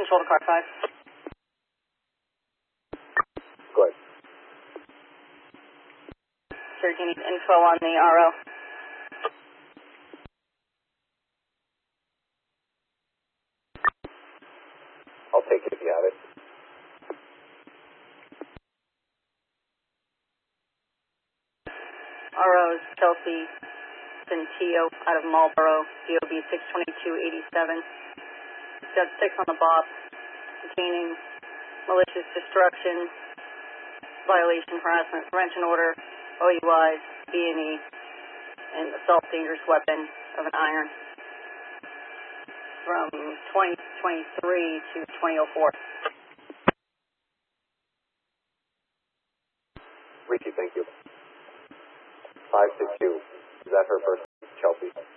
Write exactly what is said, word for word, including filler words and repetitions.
control to car five. Go ahead. Sir, do you need info on the R O? I'll take it if you have it. R O's Chelsea Centillo out of Marlboro, D O B six twenty-two eighty-seven. Got six on the bob, containing malicious destruction, violation, harassment, prevention order, O U I, B and E, and assault dangerous weapon of an iron from twenty twenty-three to twenty oh four. Richie, thank you. five six two. Is that her first, Chelsea?